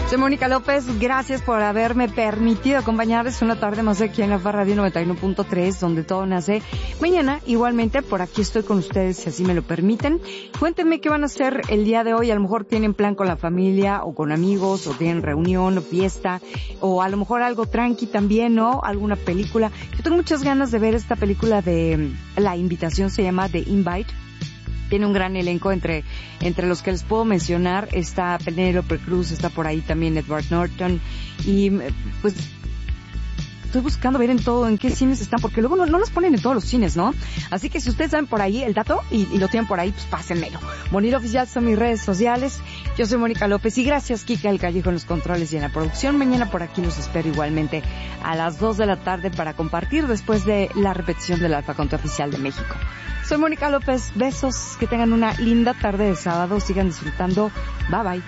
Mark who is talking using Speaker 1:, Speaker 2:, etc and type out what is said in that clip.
Speaker 1: Soy Mónica López, gracias por haberme permitido acompañarles una tarde más aquí en la Radio 91.3, donde todo nace. Mañana, igualmente, por aquí estoy con ustedes, si así me lo permiten. Cuéntenme qué van a hacer el día de hoy. A lo mejor tienen plan con la familia o con amigos, o tienen reunión o fiesta, o a lo mejor algo tranqui también, ¿no? Alguna película. Yo tengo muchas ganas de ver esta película de La Invitación, se llama The Invite. Tiene un gran elenco entre los que les puedo mencionar. Está Penélope Cruz, está por ahí también Edward Norton. Y pues estoy buscando ver en qué cines están, porque luego no los ponen en todos los cines, ¿no? Así que si ustedes saben por ahí el dato y lo tienen por ahí, pues pásenmelo. Monil Oficial son mis redes sociales. Yo soy Mónica López y gracias Kika El Callejo en los controles y en la producción. Mañana por aquí los espero igualmente a las 2 de la tarde para compartir después de la repetición del Alfa Conte Oficial de México. Soy Mónica López, besos, que tengan una linda tarde de sábado, sigan disfrutando, bye bye.